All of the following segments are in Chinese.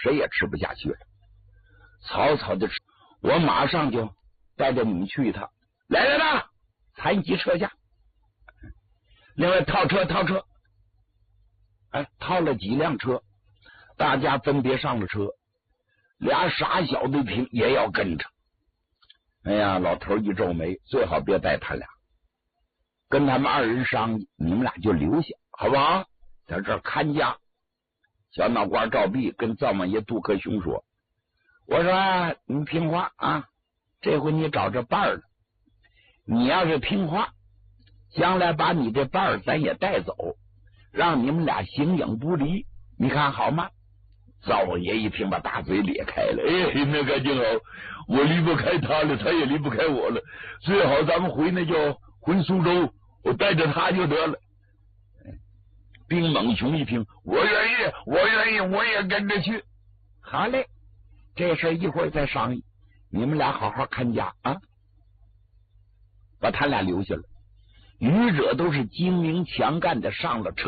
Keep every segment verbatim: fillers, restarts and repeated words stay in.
谁也吃不下去了。草草的吃，我马上就带着你们去一趟。来来来，残疾车下。另外套车套车，哎，套了几辆车，大家分别上了车。俩傻小子一听也要跟着。哎呀，老头一皱眉，最好别带他俩，跟他们二人商议，你们俩就留下，好不好？在这儿看家。小脑瓜赵弼跟灶王爷杜克兄说：“我说、啊、你听话啊，这回你找着伴儿了。你要是听话，将来把你这伴儿咱也带走，让你们俩形影不离，你看好吗？”灶王爷一听，把大嘴咧开了。哎，那干净好，我离不开他了，他也离不开我了。最好咱们回那叫回苏州，我带着他就得了。兵猛雄一听，我愿意，我愿意，我也跟着去。好嘞，这事一会儿再商议，你们俩好好看家啊。把他俩留下了，余者都是精明强干的上了车。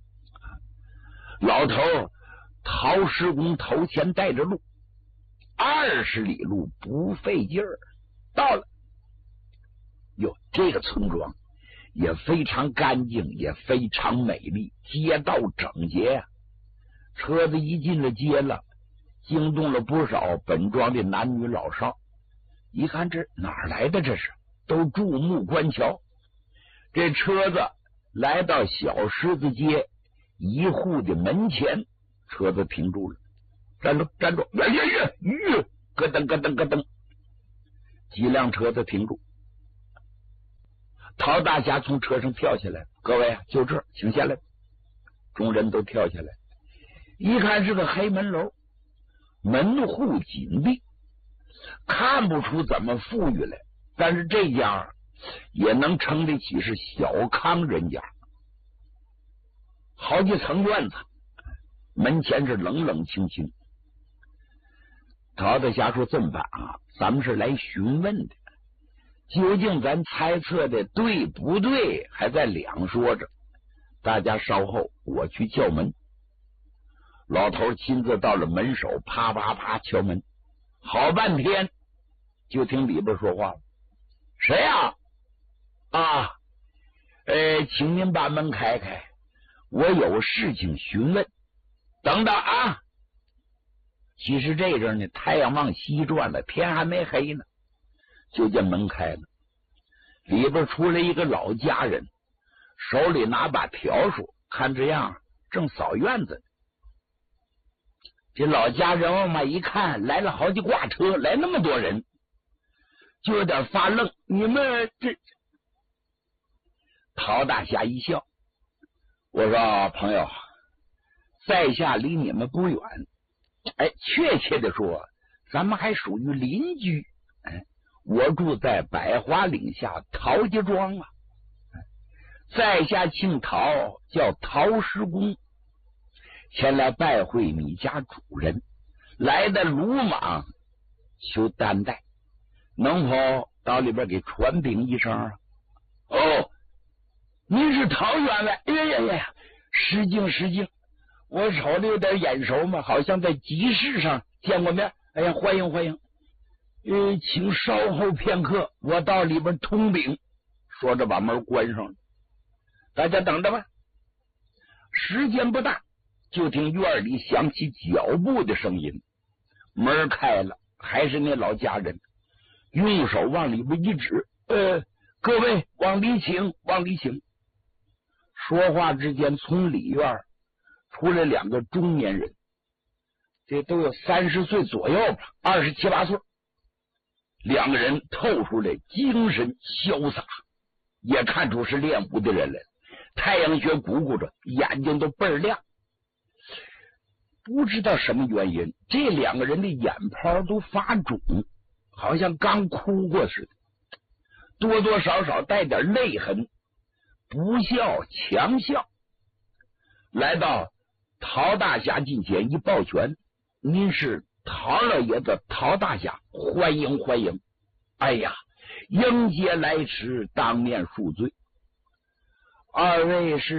老头陶师公头前带着路，二十里路不费劲儿，到了。哟，这个村庄也非常干净，也非常美丽，街道整洁呀、啊。车子一进了街了，惊动了不少本庄的男女老少。一看这哪儿来的，这是都注目观瞧。这车子来到小狮子街一户的门前，车子停住了，站住站住！呀呀呀！吁，咯噔咯噔咯噔，几辆车子停住。陶大侠从车上跳下来，各位啊，就这，请下来。众人都跳下来，一看是个黑门楼，门户紧闭，看不出怎么富裕来，但是这家也能称得起是小康人家，好几层院子，门前是冷冷清清。陶大侠说：“这么办啊，咱们是来询问的。究竟咱猜测的对不对，还在两说着。大家稍后，我去叫门。”老头亲自到了门首，啪啪啪敲门，好半天，就听里边说话了：“谁呀、啊？啊，呃，请您把门开开，我有事情询问。等等啊！”其实这阵呢，太阳往西转了，天还没黑呢。就见门开了，里边出来一个老家人，手里拿把笤帚，看这样正扫院子。这老家人往外一看，来了好几挂车，来那么多人，就有点发愣。你们这……陶大侠一笑，我说：“朋友，在下离你们不远，哎，确切的说，咱们还属于邻居。哎，我住在百花岭下陶家庄啊，在下姓陶，叫陶师公，前来拜会你家主人，来的鲁莽，求担待，能否到里边给传禀一声啊？”哦，您是陶员外？哎呀呀呀，失敬失敬，我瞅着有点眼熟嘛，好像在集市上见过面。哎呀，欢迎欢迎。呃，请稍后片刻，我到里边通禀。说着把门关上了，大家等着吧。时间不大，就听院里响起脚步的声音，门开了，还是那老家人，用手往里边一指：“呃，各位往里请，往里请。”说话之间，从里院出来两个中年人，这都有三十岁左右吧，二十七八岁。两个人透出来精神潇洒，也看出是练武的人来了。太阳穴鼓鼓着，眼睛都倍儿亮。不知道什么原因，这两个人的眼泡都发肿，好像刚哭过似的，多多少少带点泪痕，不笑强笑。来到陶大侠近前一抱拳：“您是陶老爷子陶大侠，欢迎欢迎。哎呀，迎接来迟，当面恕罪。二位是？”